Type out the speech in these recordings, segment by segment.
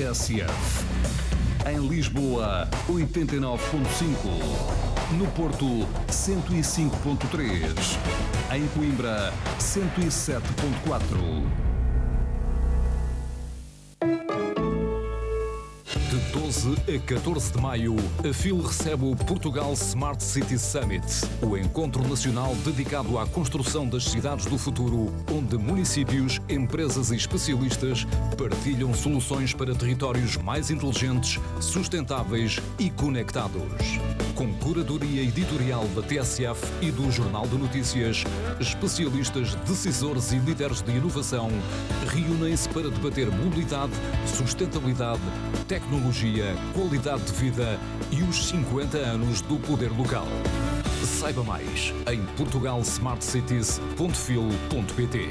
TSF. Em Lisboa, 89.5. No Porto, 105.3. Em Coimbra, 107.4. De 12 a 14 de maio, a FIL recebe o Portugal Smart City Summit, o encontro nacional dedicado à construção das cidades do futuro, onde municípios, empresas e especialistas partilham soluções para territórios mais inteligentes, sustentáveis e conectados. Com curadoria editorial da TSF e do Jornal de Notícias, especialistas, decisores e líderes de inovação reúnem-se para debater mobilidade, sustentabilidade, tecnologia, qualidade de vida e os 50 anos do poder local. Saiba mais em portugalsmartcities.fil.pt.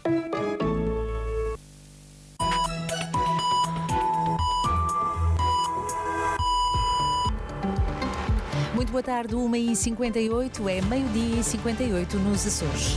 Muito boa tarde, 1h58, é meio-dia e 58 nos Açores.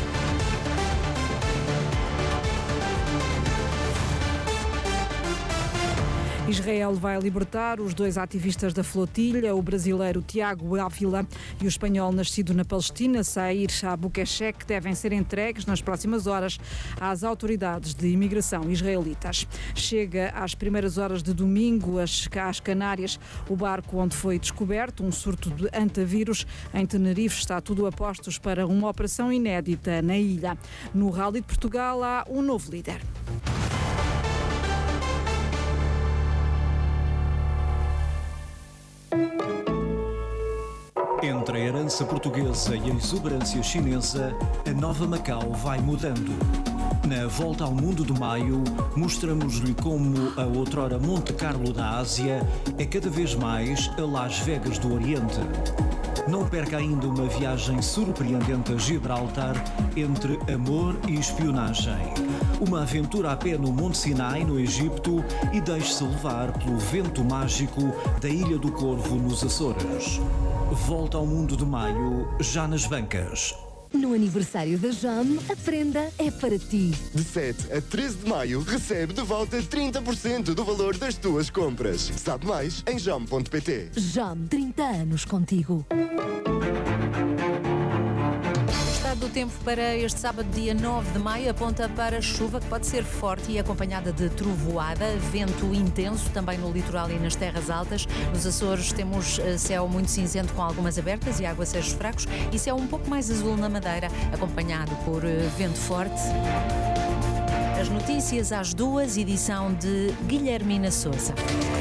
Israel vai libertar os dois ativistas da flotilha, o brasileiro Tiago Ávila e o espanhol nascido na Palestina, Sair Abukeshek, devem ser entregues nas próximas horas às autoridades de imigração israelitas. Chega às primeiras horas de domingo às Canárias o barco onde foi descoberto um surto de antavírus. Em Tenerife está tudo a postos para uma operação inédita na ilha. No Rally de Portugal há um novo líder. Entre a herança portuguesa e a exuberância chinesa, a nova Macau vai mudando. Na Volta ao Mundo de Maio, mostramos-lhe como a outrora Monte Carlo da Ásia é cada vez mais a Las Vegas do Oriente. Não perca ainda uma viagem surpreendente a Gibraltar entre amor e espionagem. Uma aventura a pé no Monte Sinai, no Egito, e deixe-se levar pelo vento mágico da Ilha do Corvo, nos Açores. Volta ao Mundo de Maio, já nas bancas. No aniversário da JAM, a prenda é para ti. De 7 a 13 de maio, recebe de volta 30% do valor das tuas compras. Sabe mais em jam.pt. JAM, 30 anos contigo. Do tempo para este sábado, dia 9 de maio, aponta para chuva que pode ser forte e acompanhada de trovoada, vento intenso também no litoral e nas terras altas. Nos Açores temos céu muito cinzento com algumas abertas e aguaceiros fracos e céu um pouco mais azul na Madeira, acompanhado por vento forte. As notícias às 2, edição de Guilhermina Sousa.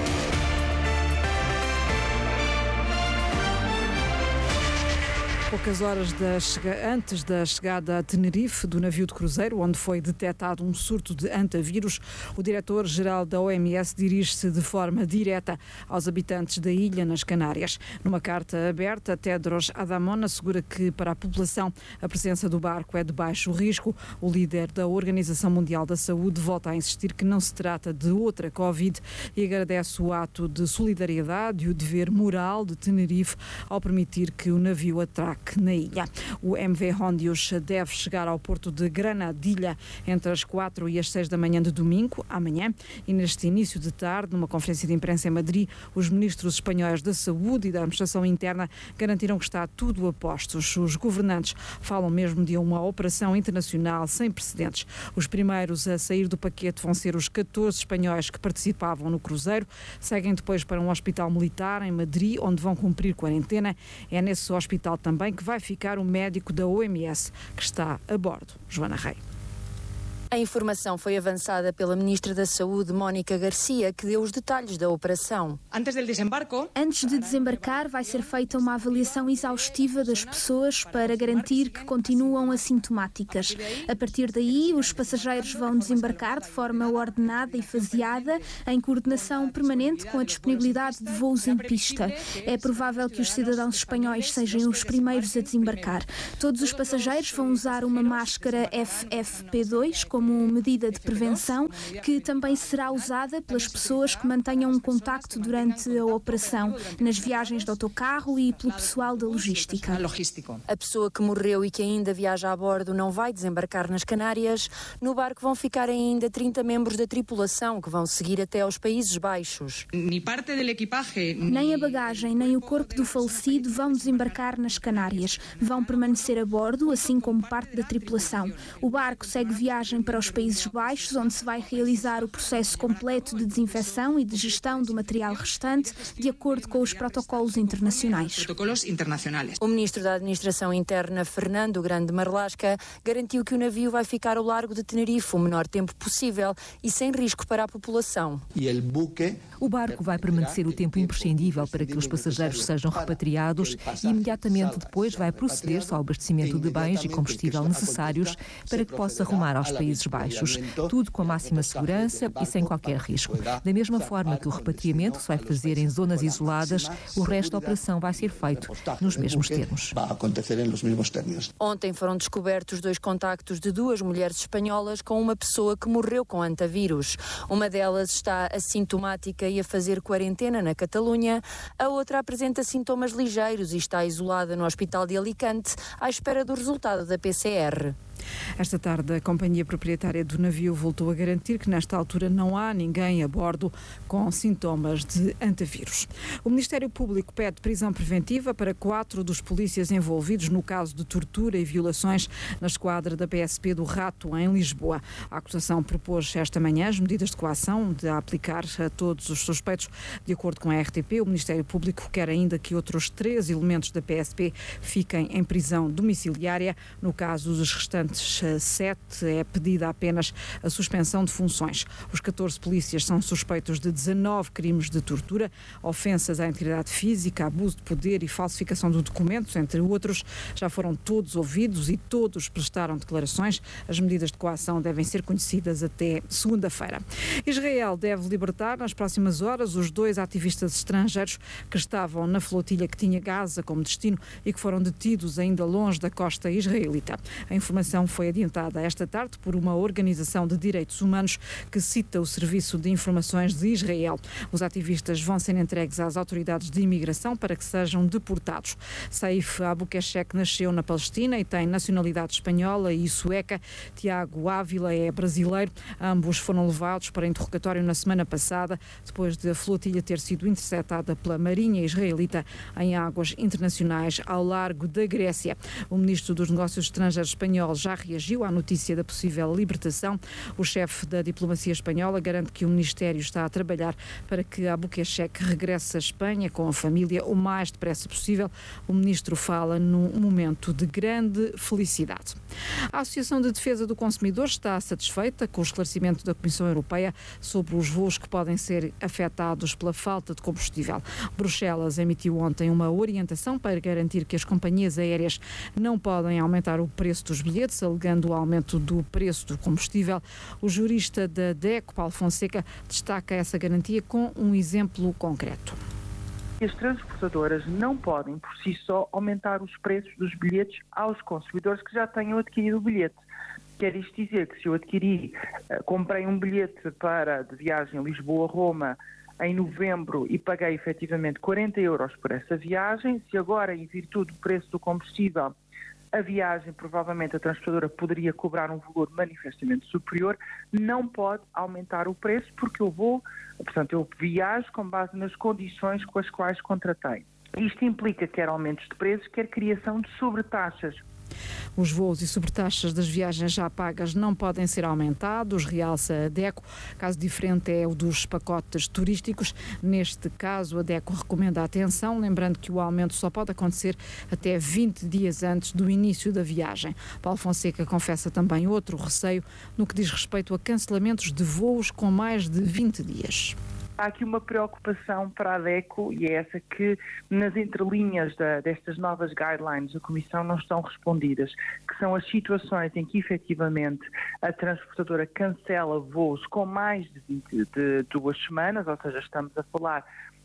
Poucas horas antes da chegada a Tenerife do navio de cruzeiro, onde foi detectado um surto de antavírus, o diretor-geral da OMS dirige-se de forma direta aos habitantes da ilha, nas Canárias. Numa carta aberta, Tedros Adhanom assegura que para a população a presença do barco é de baixo risco. O líder da Organização Mundial da Saúde volta a insistir que não se trata de outra Covid e agradece o ato de solidariedade e o dever moral de Tenerife ao permitir que o navio atraque na ilha. O MV Hondius deve chegar ao porto de Granadilha entre as 4 e as 6 da manhã de domingo, amanhã, e neste início de tarde, numa conferência de imprensa em Madrid, os ministros espanhóis da Saúde e da Administração Interna garantiram que está tudo a postos. Os governantes falam mesmo de uma operação internacional sem precedentes. Os primeiros a sair do paquete vão ser os 14 espanhóis que participavam no cruzeiro, seguem depois para um hospital militar em Madrid, onde vão cumprir quarentena. É nesse hospital também que vai ficar o médico da OMS que está a bordo. Joana Rei. A informação foi avançada pela Ministra da Saúde, Mónica Garcia, que deu os detalhes da operação. Antes de desembarcar, vai ser feita uma avaliação exaustiva das pessoas para garantir que continuam assintomáticas. A partir daí, os passageiros vão desembarcar de forma ordenada e faseada, em coordenação permanente com a disponibilidade de voos em pista. É provável que os cidadãos espanhóis sejam os primeiros a desembarcar. Todos os passageiros vão usar uma máscara FFP2 como como medida de prevenção, que também será usada pelas pessoas que mantenham um contacto durante a operação, nas viagens de autocarro e pelo pessoal da logística. A pessoa que morreu e que ainda viaja a bordo não vai desembarcar nas Canárias. No barco vão ficar ainda 30 membros da tripulação que vão seguir até aos Países Baixos. Nem a bagagem, nem o corpo do falecido vão desembarcar nas Canárias. Vão permanecer a bordo, assim como parte da tripulação. O barco segue viagem para os Países Baixos, onde se vai realizar o processo completo de desinfecção e de gestão do material restante, de acordo com os protocolos internacionais. O ministro da Administração Interna, Fernando Grande Marlasca, garantiu que o navio vai ficar ao largo de Tenerife o menor tempo possível e sem risco para a população. O barco vai permanecer o tempo imprescindível para que os passageiros sejam repatriados e imediatamente depois vai proceder-se ao abastecimento de bens e combustível necessários para que possa rumar aos Países Baixos. Tudo com a máxima segurança e sem qualquer risco. Da mesma forma que o repatriamento se vai fazer em zonas isoladas, o resto da operação vai ser feito nos mesmos termos. Ontem foram descobertos 2 contactos de 2 mulheres espanholas com uma pessoa que morreu com antavírus. Uma delas está assintomática e a fazer quarentena na Catalunha. A outra apresenta sintomas ligeiros e está isolada no Hospital de Alicante à espera do resultado da PCR. Esta tarde, a companhia proprietária do navio voltou a garantir que nesta altura não há ninguém a bordo com sintomas de antavírus. O Ministério Público pede prisão preventiva para 4 dos polícias envolvidos no caso de tortura e violações na esquadra da PSP do Rato, em Lisboa. A acusação propôs esta manhã as medidas de coação de aplicar a todos os suspeitos. De acordo com a RTP, o Ministério Público quer ainda que outros 3 elementos da PSP fiquem em prisão domiciliária. No caso dos restantes 7, é pedida apenas a suspensão de funções. Os 14 polícias são suspeitos de 19 crimes de tortura, ofensas à integridade física, abuso de poder e falsificação de documentos, entre outros. Já foram todos ouvidos e todos prestaram declarações. As medidas de coação devem ser conhecidas até segunda-feira. Israel deve libertar nas próximas horas os 2 ativistas estrangeiros que estavam na flotilha que tinha Gaza como destino e que foram detidos ainda longe da costa israelita. A informação foi adiantada esta tarde por uma organização de direitos humanos que cita o Serviço de Informações de Israel. Os ativistas vão ser entregues às autoridades de imigração para que sejam deportados. Saif Abu Keshek nasceu na Palestina e tem nacionalidade espanhola e sueca. Tiago Ávila é brasileiro. Ambos foram levados para interrogatório na semana passada, depois de a flotilha ter sido interceptada pela Marinha israelita em águas internacionais ao largo da Grécia. O ministro dos Negócios Estrangeiros espanhol já reagiu à notícia da possível libertação. O chefe da diplomacia espanhola garante que o Ministério está a trabalhar para que Abu Keshek regresse à Espanha com a família o mais depressa possível. O ministro fala num momento de grande felicidade. A Associação de Defesa do Consumidor está satisfeita com o esclarecimento da Comissão Europeia sobre os voos que podem ser afetados pela falta de combustível. Bruxelas emitiu ontem uma orientação para garantir que as companhias aéreas não podem aumentar o preço dos bilhetes, alegando o aumento do preço do combustível. O jurista da DECO, Paulo Fonseca, destaca essa garantia com um exemplo concreto. As transportadoras não podem, por si só, aumentar os preços dos bilhetes aos consumidores que já tenham adquirido o bilhete. Quer isto dizer que se eu comprei um bilhete de viagem Lisboa-Roma em novembro e paguei efetivamente 40 euros por essa viagem, se agora, em virtude do preço do combustível, a viagem, provavelmente a transportadora poderia cobrar um valor manifestamente superior, não pode aumentar o preço porque eu viajo com base nas condições com as quais contratei. Isto implica quer aumentos de preços, quer criação de sobretaxas. Os voos e sobretaxas das viagens já pagas não podem ser aumentados, realça a DECO. Caso diferente é o dos pacotes turísticos. Neste caso, a DECO recomenda atenção, lembrando que o aumento só pode acontecer até 20 dias antes do início da viagem. Paulo Fonseca confessa também outro receio no que diz respeito a cancelamentos de voos com mais de 20 dias. Há aqui uma preocupação para a DECO e é essa que nas entrelinhas destas novas guidelines da Comissão não estão respondidas, que são as situações em que efetivamente a transportadora cancela voos com mais de 2 semanas, ou seja, estamos a falar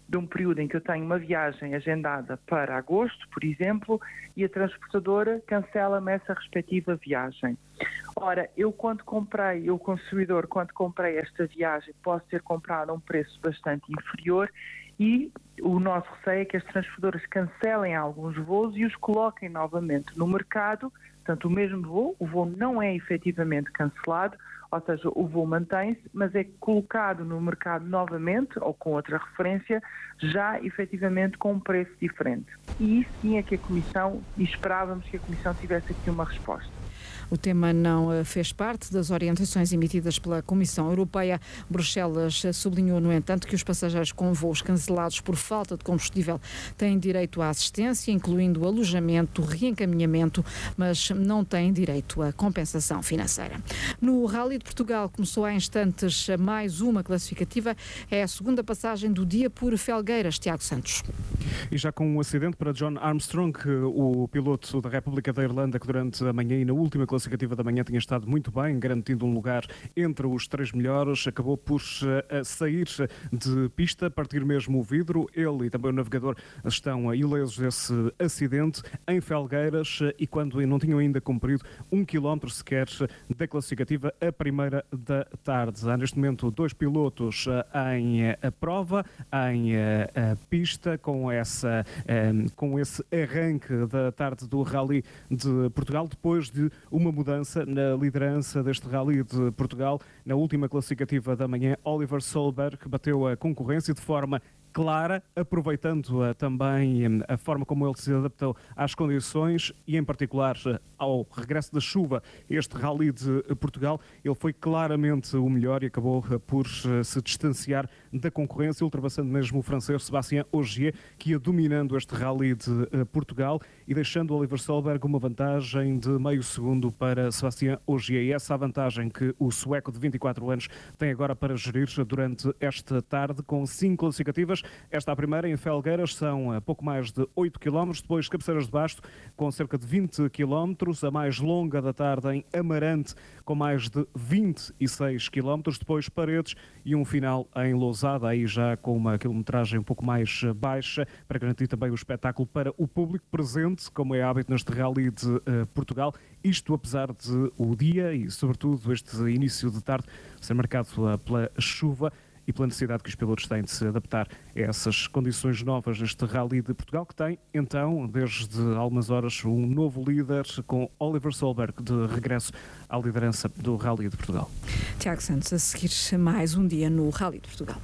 de um período em que eu tenho uma viagem agendada para agosto, por exemplo, e a transportadora cancela-me essa respectiva viagem. Ora, eu consumidor, quando comprei esta viagem, posso ter comprado a um preço bastante inferior e o nosso receio é que as transportadoras cancelem alguns voos e os coloquem novamente no mercado, portanto o mesmo voo não é efetivamente cancelado, ou seja, o voo mantém-se, mas é colocado no mercado novamente, ou com outra referência, já efetivamente com um preço diferente. E isso sim é que a Comissão, e esperávamos que a Comissão tivesse aqui uma resposta. O tema não fez parte das orientações emitidas pela Comissão Europeia. Bruxelas sublinhou, no entanto, que os passageiros com voos cancelados por falta de combustível têm direito à assistência, incluindo alojamento, reencaminhamento, mas não têm direito à compensação financeira. No Rally de Portugal começou há instantes mais uma classificativa. É a segunda passagem do dia por Felgueiras, Tiago Santos. E já com um acidente para John Armstrong, o piloto da República da Irlanda, que durante a manhã e na última classificativa da manhã tinha estado muito bem, garantindo um lugar entre os 3 melhores, acabou por sair de pista, partir mesmo o vidro. Ele e também o navegador estão ilesos desse acidente em Felgueiras e quando não tinham ainda cumprido 1 quilómetro sequer da classificativa, a primeira da tarde. Há neste momento 2 pilotos em prova, em pista, com esse arranque da tarde do Rally de Portugal, depois de uma mudança na liderança deste Rally de Portugal. Na última classificativa da manhã, Oliver Solberg bateu a concorrência de forma clara, aproveitando também a forma como ele se adaptou às condições e, em particular, ao regresso da chuva. Este Rally de Portugal, ele foi claramente o melhor e acabou por se distanciar da concorrência, ultrapassando mesmo o francês Sébastien Ogier, que ia dominando este Rally de Portugal e deixando Oliver Solberg uma vantagem de meio segundo para Sébastien Ogier. E essa vantagem que o sueco de 24 anos tem agora para gerir durante esta tarde, com 5 classificativas. Esta a primeira em Felgueiras, são pouco mais de 8 km, depois Cabeceiras de Basto com cerca de 20 km, a mais longa da tarde em Amarante com mais de 26 km, depois Paredes e um final em Lousada, aí já com uma quilometragem um pouco mais baixa, para garantir também o espetáculo para o público presente, como é hábito neste Rally de Portugal. Isto apesar de o dia e sobretudo este início de tarde ser marcado pela chuva e pela necessidade que os pilotos têm de se adaptar a essas condições novas neste Rally de Portugal, que tem, então, desde algumas horas, um novo líder com Oliver Solberg de regresso à liderança do Rally de Portugal. Tiago Santos, a seguir mais um dia no Rally de Portugal.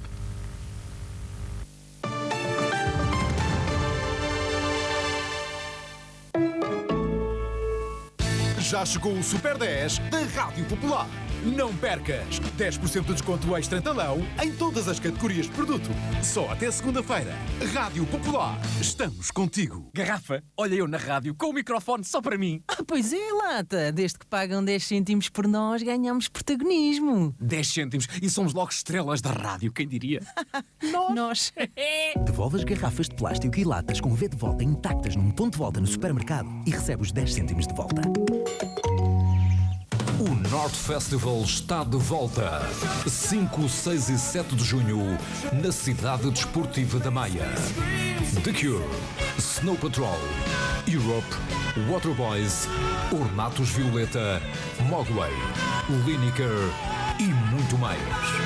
Já chegou o Super 10 da Rádio Popular. Não percas! 10% de desconto extra talão em todas as categorias de produto. Só até segunda-feira. Rádio Popular. Estamos contigo. Garrafa, olha eu na rádio com o microfone só para mim. Pois é, lata. Desde que pagam 10 cêntimos por nós, ganhamos protagonismo. 10 cêntimos e somos logo estrelas da rádio, quem diria? Nós. Devolve as garrafas de plástico e latas com o V de volta intactas num ponto de volta no supermercado e recebe os 10 cêntimos de volta. O North Festival está de volta. 5, 6 e 7 de junho, na cidade desportiva da Maia. The Cure, Snow Patrol, Europe, Waterboys, Ornatos Violeta, Mogwai, Lineker e muito mais.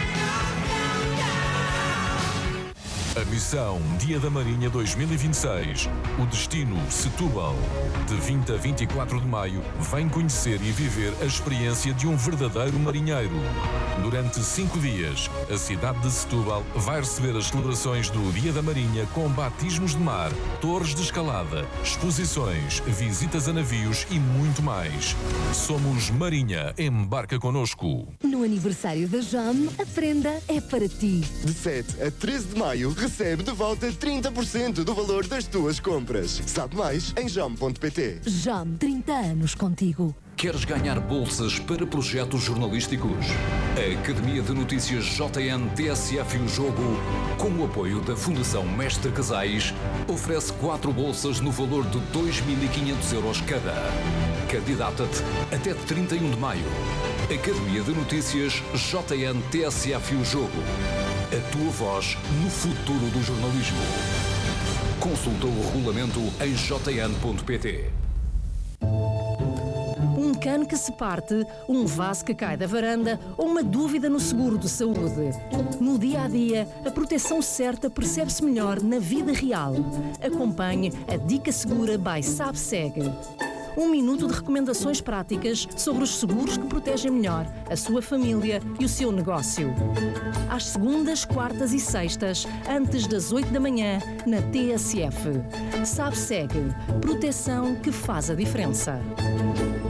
A missão Dia da Marinha 2026. O destino Setúbal. De 20 a 24 de maio, vem conhecer e viver a experiência de um verdadeiro marinheiro. Durante 5 dias, a cidade de Setúbal vai receber as celebrações do Dia da Marinha com batismos de mar, torres de escalada, exposições, visitas a navios e muito mais. Somos Marinha. Embarca connosco. No aniversário da JAM, a prenda é para ti. De 7 a 13 de maio, recebe de volta 30% do valor das tuas compras. Sabe mais em jam.pt. JAM, 30 anos contigo. Queres ganhar bolsas para projetos jornalísticos? A Academia de Notícias JN TSF e o Jogo, com o apoio da Fundação Mestre Casais, oferece 4 bolsas no valor de 2.500 € cada. Candidata-te até 31 de maio. Academia de Notícias JN TSF e o Jogo. A tua voz no futuro do jornalismo. Consulta o regulamento em jn.pt. Um cano que se parte, um vaso que cai da varanda ou uma dúvida no seguro de saúde. No dia a dia, a proteção certa percebe-se melhor na vida real. Acompanhe a Dica Segura by SABSEG. 1 minuto de recomendações práticas sobre os seguros que protegem melhor a sua família e o seu negócio. Às segundas, quartas e sextas, antes das 8 da manhã, na TSF. SABSEG. Proteção que faz a diferença.